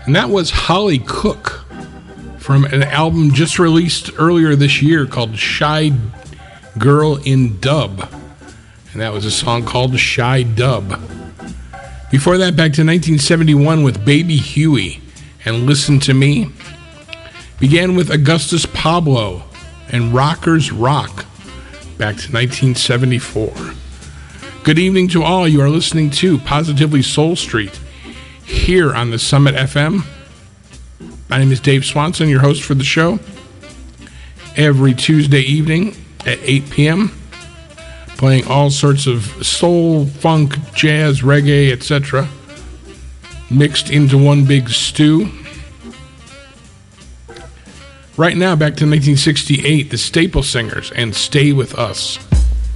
And that was Holly Cook from an album just released earlier this year called Shy Girl in Dub. And that was a song called Shy Dub. Before that, back to 1971 with Baby Huey and Listen to Me. Began with Augustus Pablo and Rockers Rock, back to 1974. Good evening to all. You are listening to Positively Soul Street here on the Summit FM. My name is Dave Swanson, your host for the show. Every Tuesday evening at 8 p.m., playing all sorts of soul, funk, jazz, reggae, etc., mixed into one big stew. Right now, back to 1968, the Staple Singers and Stay With Us.